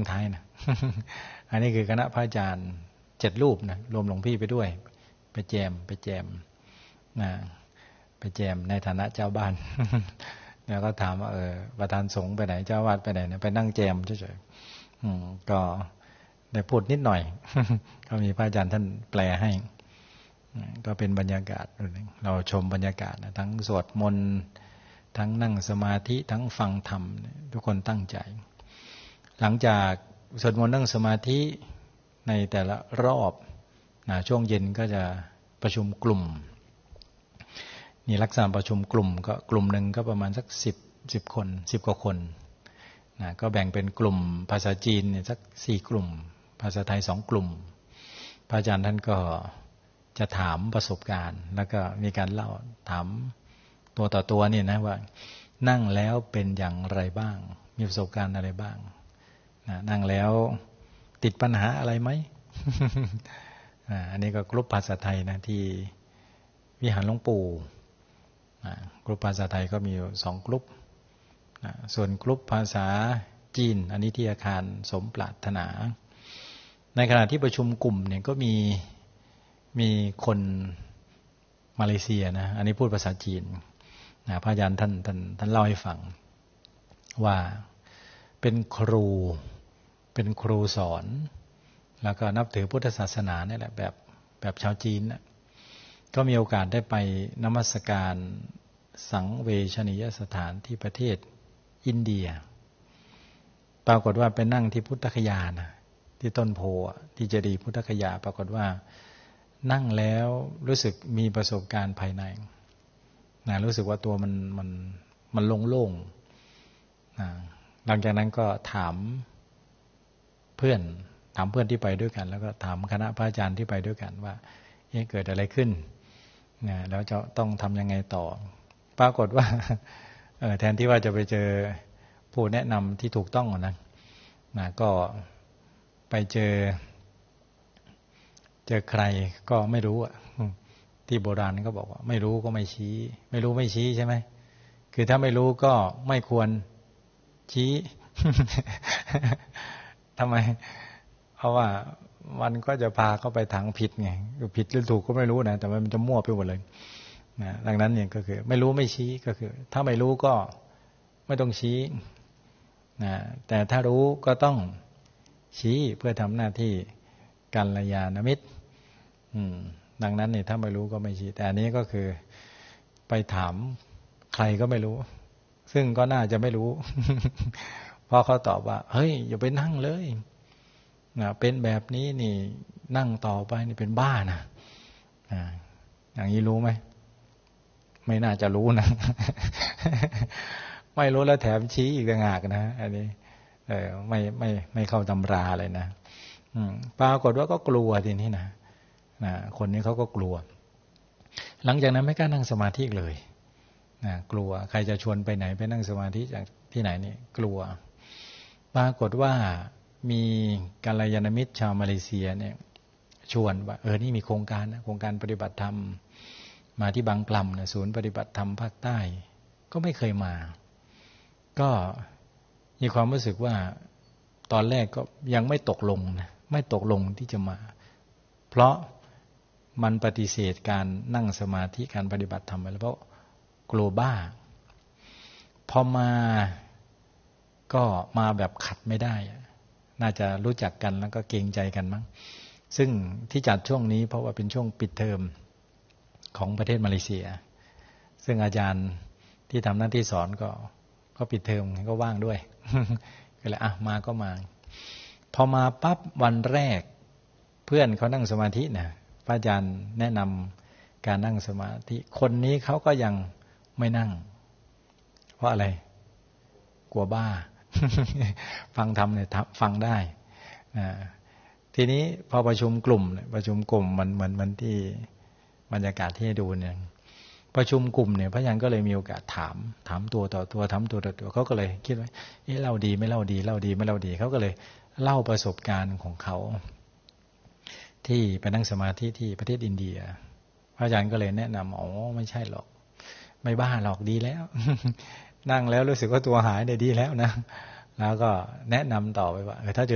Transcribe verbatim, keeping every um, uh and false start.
ท้ายนะ อันนี้คือคณะพระอาจารย์เจ็ดรูปนะรวมหลวงพี่ไปด้วยไปแจมไปแจมนะไปแจมในฐานะเจ้าบ้าน แล้วก็ถามว่าเออประธานสงฆ์ไปไหนเจ้าวาดไปไหนนะไปนั่งแจมเฉยๆก็ได้พูดนิดหน่อย ก็มีพระอาจารย์ท่านแปลให้ก็เป็นบรรยากาศเราชมบรรยากาศนะทั้งสวดมนต์ทั้งนั่งสมาธิทั้งฟังธรรมทุกคนตั้งใจหลังจากสวดมนต์นั่งสมาธิในแต่ละรอบนะช่วงเย็นก็จะประชุมกลุ่มนี่ลักษณะประชุมกลุ่มก็กลุ่มหนึ่งก็ประมาณสักสิบสิบคนสิบกว่าคนนะก็แบ่งเป็นกลุ่มภาษาจีนเนี่ยสักสี่กลุ่มภาษาไทยสองกลุ่มพระอาจารย์ท่านก็จะถามประสบการณ์แล้วก็มีการเล่าถามตัวต่อตัวเนี่ยนะว่านั่งแล้วเป็นอย่างไรบ้างมีประสบการณ์อะไรบ้างนะนั่งแล้วติดปัญหาอะไรไหม อันนี้ก็กลุ่มภาษาไทยนะที่วิหารหลวงปู่กลุ่มภาษาไทยก็มีสองกลุ่มส่วนกลุ่มภาษาจีนอันนี้ที่อาคารสมปรารถนาในขณะที่ประชุมกลุ่มเนี่ยก็มีมีคนมาเลเซียนะอันนี้พูดภาษาจีนนะพระอาจารย์ท่านท่านท่านเล่าให้ฟังว่าเป็นครูเป็นครูสอนแล้วก็นับถือพุทธศาสนาเนี่ยแหละแบบแบบชาวจีนนะก็มีโอกาสได้ไปนมัสการสังเวชนียสถานที่ประเทศอินเดียปรากฏว่าไปนั่งที่พุทธคยานะที่ต้นโพที่เจดีย์พุทธคยาปรากฏว่านั่งแล้วรู้สึกมีประสบการณ์ภายในนะรู้สึกว่าตัวมันมันมันโล่งๆนะหลังจากนั้นก็ถามเพื่อนถามเพื่อนที่ไปด้วยกันแล้วก็ถามคณะพระอาจารย์ที่ไปด้วยกันว่าเกิดอะไรขึ้นนะแล้วจะต้องทำยังไงต่อปรากฏว่าแทนที่ว่าจะไปเจอผู้แนะนำที่ถูกต้องนะนะก็ไปเจอเจอใครก็ไม่รู้อ่ะที่โบราณก็บอกว่าไม่รู้ก็ไม่ชี้ไม่รู้ไม่ชี้ใช่ไหมคือถ้าไม่รู้ก็ไม่ควรชี้ ทำไมเพราะว่ามันก็จะพาเข้าไปทางผิดไงผิดหรือถูกก็ไม่รู้นะแต่มันจะมั่วไปหมดเลยนะดังนั้นเนี่ยก็คือไม่รู้ไม่ชี้ก็คือถ้าไม่รู้ก็ไม่ต้องชี้นะแต่ถ้ารู้ก็ต้องชี้เพื่อทำหน้าที่กัลยาณมิตรดังนั้นเนี่ยถ้าไม่รู้ก็ไม่ชี้แต่อันนี้ก็คือไปถามใครก็ไม่รู้ซึ่งก็น่าจะไม่รู้ เพราะเขาตอบว่าเฮ้ยอย่าไปนั่งเลยนะเป็นแบบนี้นี่นั่งต่อไปนี่เป็นบ้านะอย่างนี้รู้ไหมไม่น่าจะรู้นะ ไม่รู้แล้วแถมชี้อีกต่างหากนะอันนี้เออไม่ไม่ไม่เข้าตำราเลยนะปรากฏว่าก็กลัวทีนี้นะนะคนนี้เขาก็กลัวหลังจากนั้นไม่กล้านั่งสมาธิเลยนะกลัวใครจะชวนไปไหนไปนั่งสมาธิจากที่ไหนนี่กลัวปรากฏว่ามีกัลยาณมิตรชาวมาเลเซียเนี่ยชวนว่าเออนี่มีโครงการนะโครงการปฏิบัติธรรมมาที่บางกล่ำนะศูนย์ปฏิบัติธรรมภาคใต้ก็ไม่เคยมาก็มีความรู้สึกว่าตอนแรกก็ยังไม่ตกลงนะไม่ตกลงที่จะมาเพราะมันปฏิเสธการนั่งสมาธิการปฏิบัติธรรมไปแล้วเพราะกลัวบ้าพอมาก็มาแบบขัดไม่ได้น่าจะรู้จักกันแล้วก็เกรงใจกันมั้งซึ่งที่จัดช่วงนี้เพราะว่าเป็นช่วงปิดเทอมของประเทศมาเลเซียซึ่งอาจารย์ที่ทำหน้าที่สอนก็ก็ปิดเทอมก็ว่างด้วย ก็เลยอ่ะมาก็มาพอมาปั๊บวันแรกเพื่อนเขานั่งสมาธินะพระอาจารย์แนะนำการนั่งสมาธิคนนี้เขาก็ยังไม่นั่งเพราะอะไรกลัวบ้า ฟังธรรมเนี่ยฟังได้นะทีนี้พอประชุมกลุ่มประชุมกลุ่มมันเหมือนมันที่บรรยากาศที่ให้ดูเนี่ยประชุมกลุ่มเนี่ยพระอาจารย์ก็เลยมีโอกาสถามถามตัวต่อตัวถามตัวต่อตัวเขาก็เลยคิดว่าเอ๊ะเล่าดีไม่เล่าดีเล่าดีไม่เล่าดีเขาก็เลยเล่าประสบการณ์ของเขาที่ไปนั่งสมาธิที่ประเทศอินเดียพระอาจารย์ก็เลยแนะนำอ๋อไม่ใช่หรอกไม่บ้าหรอกดีแล้ว นั่งแล้วรู้สึกว่าตัวหายได้ดีแล้วนะแล้วก็แนะนำต่อไปว่าเออถ้า